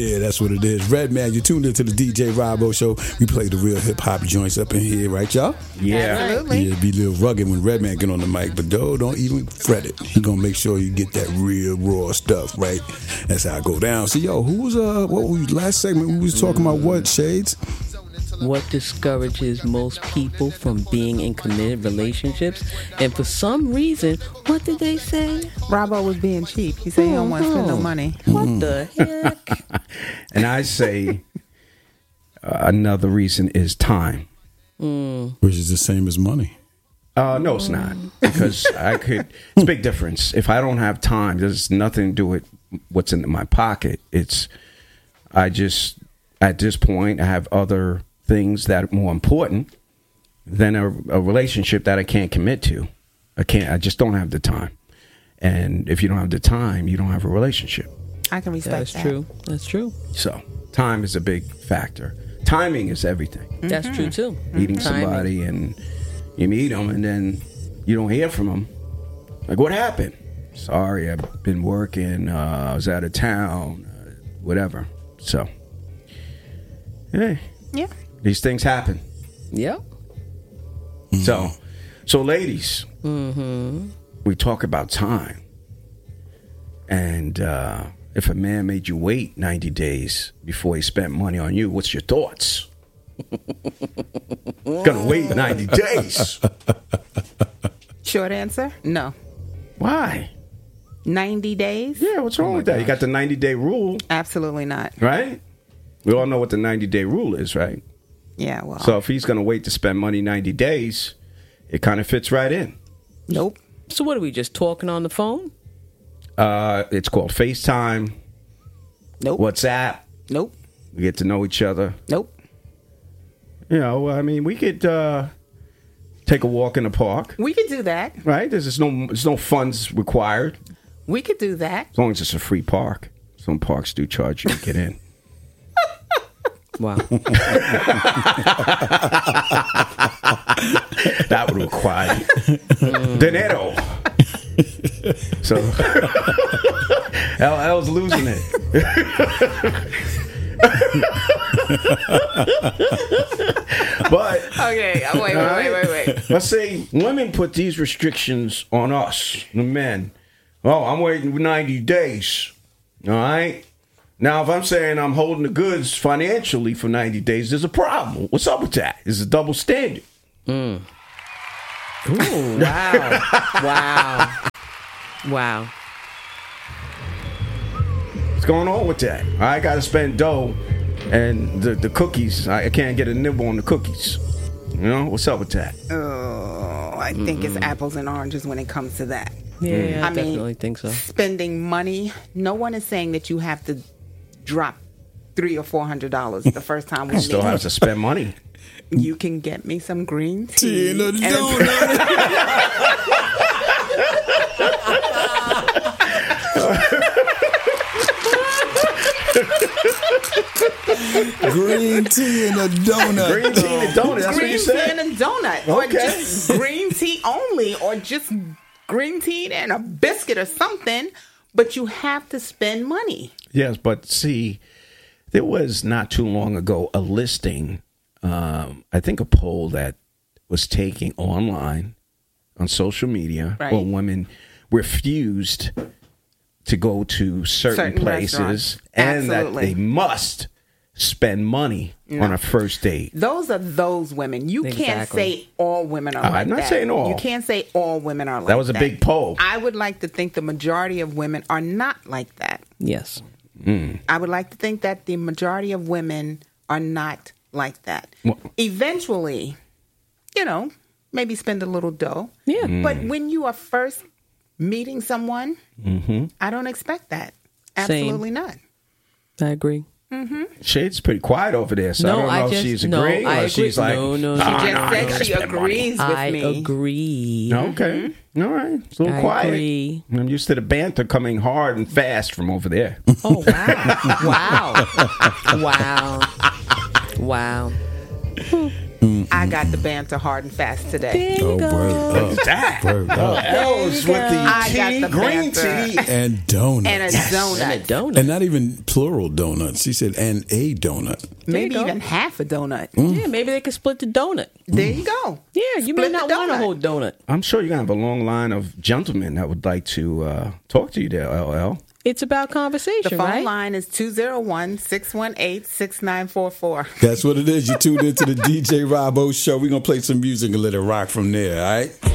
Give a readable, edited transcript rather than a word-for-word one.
Yeah, that's what it is. Redman, you tuned into the DJ Robo Show. We play the real hip-hop joints up in here, right, y'all? Yeah. Absolutely. Yeah, it'd be a little rugged when Redman get on the mic, but don't even fret it. He gonna make sure you get that real raw stuff, right? That's how I go down. So, yo, last segment we was talking about what, Shades? What discourages most people from being in committed relationships? And for some reason, what did they say? Robbo was being cheap. He said he don't want to spend no money. What the heck? And I say another reason is time. Which is the same as money. No, it's not. Because it's a big difference. If I don't have time, there's nothing to do with what's in my pocket. At this point, I have other things that are more important than a relationship that I can't commit to. I just don't have the time. And if you don't have the time, you don't have a relationship. I can respect that. That's true. So time is a big factor. Timing is everything. That's true too. Meeting somebody and you meet them and then you don't hear from them. Like, what happened? Sorry, I've been working. I was out of town. Whatever. So, hey. Yeah. These things happen. Yep. So ladies, we talk about time. And if a man made you wait 90 days before he spent money on you, what's your thoughts? Gonna wait 90 days. Short answer, no. Why? 90 days? Yeah, what's wrong with that? You got the 90-day rule. Absolutely not. Right? We all know what the 90-day rule is, right? Yeah, well. So if he's going to wait to spend money 90 days, it kind of fits right in. Nope. So what are we, just talking on the phone? It's called FaceTime. Nope. WhatsApp. Nope. We get to know each other. Nope. You know, I mean, we could take a walk in the park. We could do that. Right? There's no funds required. We could do that. As long as it's a free park. Some parks do charge you to get in. Wow. That would require dinero. So I was losing it. But Okay, wait. let's say women put these restrictions on us, the men. Oh, I'm waiting 90 days. All right. Now, if I'm saying I'm holding the goods financially for 90 days, there's a problem. What's up with that? It's a double standard. Ooh, wow. Wow. What's going on with that? I got to spend dough and the cookies. I can't get a nibble on the cookies. You know, what's up with that? Oh, I think it's apples and oranges when it comes to that. Yeah, I I mean, definitely think so. Spending money, no one is saying that you have to drop $300 or $400 the first time we meet. Still have to spend money. You can get me some green tea. In a donut. Green tea and a donut. Green tea and a donut. That's what you Green tea said? and a donut. Okay. Or just green tea only. Or just green tea and a biscuit or something. But you have to spend money. Yes, but see, there was not too long ago a listing, I think a poll that was taken online on social media Right. where women refused to go to certain places restaurants. and that Absolutely. they must spend money on a first date. Those are those women. You can't Exactly. say all women are like that. I'm not saying all. You can't say all women are like that. That was a big poll. I would like to think the majority of women are not like that. Yes. I would like to think that the majority of women are not like that. Well- Eventually, maybe spend a little dough. Yeah. But when you are first meeting someone, I don't expect that. Absolutely not. I agree. Shade's pretty quiet over there, so I don't know if she's agreeing I or agree. she's like, No. She "Ah, just no, I said gotta she spend money." agrees with I me. agree. Okay. All right. It's a little I quiet. agree. I'm used to the banter coming hard and fast from over there. Oh, wow. Wow. Wow. I got the banter hard and fast today. There you go. word up. Word up. L's with the I got tea, the green banter. tea. And donuts. And a donut. And a donut. And not even plural donuts. She said, and a donut. Maybe you go. even half a donut. Yeah, maybe they could split the donut. There you go. Yeah, you may Split not the want a donut. whole donut. I'm sure you're going to have a long line of gentlemen that would like to talk to you there, LL. It's about The conversation, phone right? line is 201-618-6944. That's what it is. You tuned into the DJ Robo Show. We're going to play some music and let it rock from there, all right?